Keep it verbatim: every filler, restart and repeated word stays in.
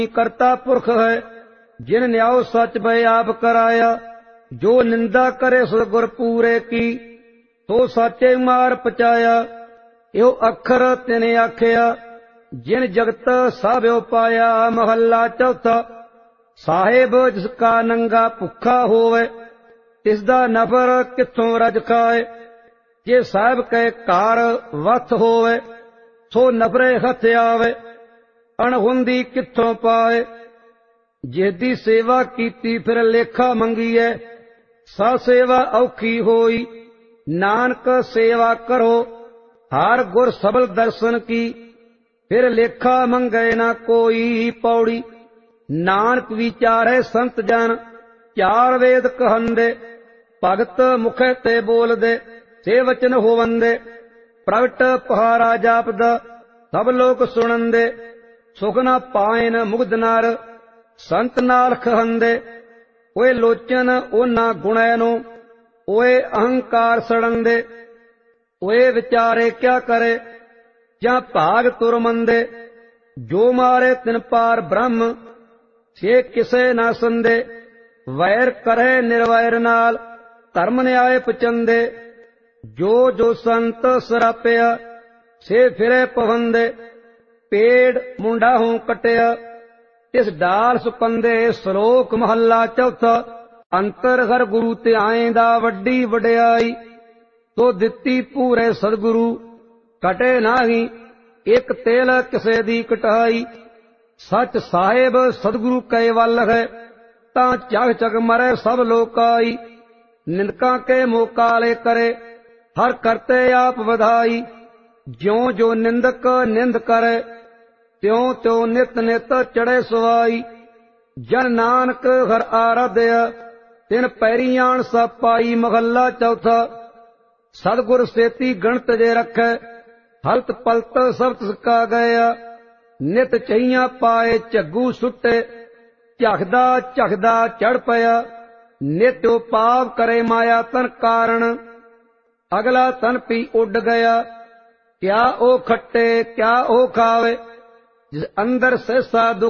करता पुरख है, जिन न्याओ सच भय आप कराया। जो निंदा करे सतगुर पूरे की, तो साचे मार पचाया। यो अखर तिने आखिया, जिन जगत साभ्यो पाया। महला चौथा। साहेब जिसका नंगा भुखा होवे, तिसदा नफर किथों रज खाए। जे साहिब कै कार वथ होवे, सो नफरे हथ आवे। अणहुंदी किथों पाए। जिसदी सेवा कीती फिर लेखा मंगीए, सा सेवा औखी होई। नानक सेवा करो, हार गुर सबल दर्शन की। फिर लेखा मंगे ना कोई। पौड़ी। नानक विचारे संत जन, चार वेद कहंदे। भगत मुखे ते बोलदे, से वचन होवंदे। प्रगट पहारा जापद, सब लोक सुणंदे। सुख न पाएन मुग्ध नर, संत नाल खहंदे। ओए लोचन ओना गुणै नो, ओए अहंकार सड़ंदे। ओए विचारे क्या करे, ਜਾਂ ਭਾਗ ਤੁਰ ਮੰਦੇ। ਜੋ ਮਾਰੇ ਤਿਨ ਪਾਰ ਬ੍ਰਹਮ, ਸੇ ਕਿਸੇ ਨਾ ਸੰਦੇ। ਵੈਰ ਕਰੇ ਨਿਰਵੈਰ ਨਾਲ, ਧਰਮ ਨਿਆਏ ਪਚੰਦੇ। ਜੋ ਜੋ ਸੰਤ ਸਰਾਪਿਆ, ਸੇ ਫਿਰੇ ਪਵੰਦੇ। पेड़ मुंडा हूं कटिया, तिस डाल सुकंदे। श्लोक महला चौथा। अंतर हर गुरु ते आएंदा वड्डी वड्याई, तो दित्ती पूरे सदगुरु। कटे नाही एक तेल किसे दी कटाई। सच साहेब सदगुरु कै वल है, तां चग चग मरे सब लोकाई। निंदका के मोकाले करे, हर करते आप वधाई। ज्यों जो निंदक निंद करे, त्यों त्यों नित नित चढ़े सवाई। जन नानक हर आराध्य, तिन पैरियाण सब पाई। महला चौथा। सदगुर सेती गणत जे रखे, हलत पलत सब तिसका गया। नित चहिया पाए झग्गू सुटे, झखदा झखदा चढ़ पया। नित पाप करे माया तन कारण, अगला तन पी उड गया। क्या ओ खट्टे क्या ओ खावे, जिस अंदर सहसा दुख